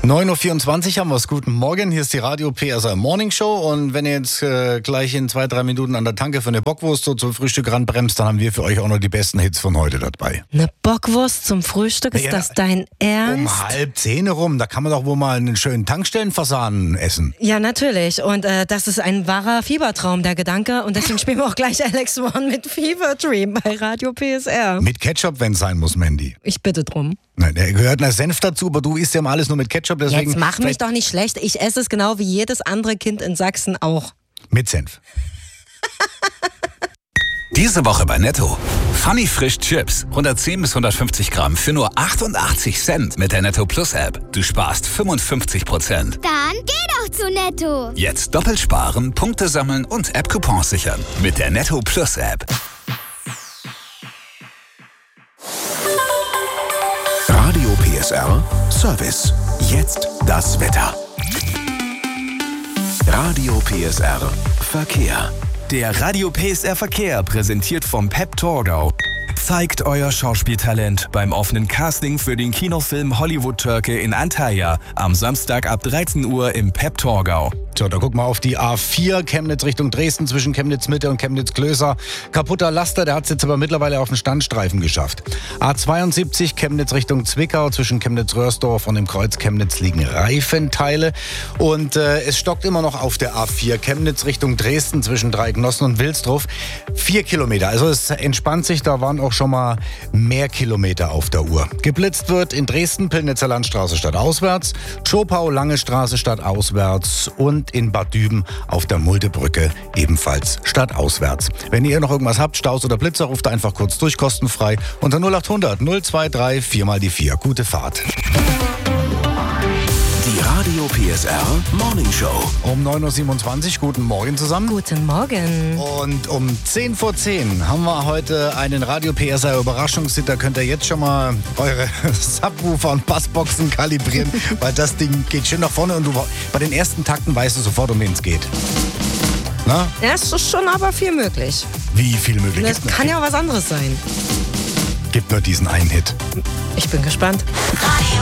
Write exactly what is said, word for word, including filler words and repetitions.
neun Uhr vierundzwanzig haben wir es. Guten Morgen, hier ist die Radio P S R Morning Show. Und wenn ihr jetzt äh, gleich in zwei, drei Minuten an der Tanke für eine Bockwurst so zum Frühstück ranbremst, dann haben wir für euch auch noch die besten Hits von heute dabei. Eine Bockwurst zum Frühstück? Ist Ja, das dein Ernst? Um halb zehn rum, da kann man doch wohl mal einen schönen Tankstellenfasan essen. Ja, natürlich. Und äh, das ist ein wahrer Fiebertraum, der Gedanke. Und deswegen spielen wir auch gleich Alex One mit Fever Dream bei Radio P S R. Mit Ketchup, wenn es sein muss, Mandy. Ich bitte drum. Nein, da gehört ein Senf dazu, aber du isst ja mal alles nur mit Ketchup. Deswegen Jetzt mach mich doch nicht schlecht. Ich esse es genau wie jedes andere Kind in Sachsen auch. Mit Senf. Diese Woche bei Netto. Funny Frisch Chips. hundertzehn bis hundertfünfzig Gramm für nur achtundachtzig Cent mit der Netto Plus App. Du sparst fünfundfünfzig Prozent. Dann geh doch zu Netto. Jetzt doppelt sparen, Punkte sammeln und App-Coupons sichern. Mit der Netto Plus App. Radio P S R Service. Jetzt das Wetter. Radio P S R Verkehr. Der Radio P S R Verkehr, präsentiert vom Pep Torgau. Zeigt euer Schauspieltalent beim offenen Casting für den Kinofilm Hollywood Türke in Antalya am Samstag ab dreizehn Uhr im Pep Torgau. So, da guck mal auf die A vier, Chemnitz Richtung Dresden, zwischen Chemnitz Mitte und Chemnitz Klößer. Kaputter Laster, der hat es jetzt aber mittlerweile auf den Standstreifen geschafft. A zweiundsiebzig, Chemnitz Richtung Zwickau, zwischen Chemnitz-Röhrsdorf und dem Kreuz Chemnitz liegen Reifenteile. Und äh, es stockt immer noch auf der A vier, Chemnitz Richtung Dresden, zwischen Dreigenossen und Wilsdruff. Vier Kilometer, also es entspannt sich, da waren auch schon mal mehr Kilometer auf der Uhr. Geblitzt wird in Dresden, Pillnitzer Landstraße stadtauswärts, Schopau, Lange Straße stadtauswärts und in Bad Düben auf der Muldebrücke ebenfalls stadtauswärts. Wenn ihr noch irgendwas habt, Staus oder Blitzer, ruft einfach kurz durch, kostenfrei unter null achthundert null zwei drei vier mal die vier. Gute Fahrt. Die Radio P S R Morning Show. Um neun Uhr siebenundzwanzig, guten Morgen zusammen. Guten Morgen. Und um zehn vor zehn haben wir heute einen Radio P S R Überraschungshit. Da könnt ihr jetzt schon mal eure Subwoofer und Bassboxen kalibrieren, weil das Ding geht schön nach vorne und du bei den ersten Takten weißt du sofort, um wen es geht. Na? Ja, es ist schon aber viel möglich. Wie viel möglich? Das kann ja auch was anderes sein. Gibt nur diesen einen Hit. Ich bin gespannt. Radio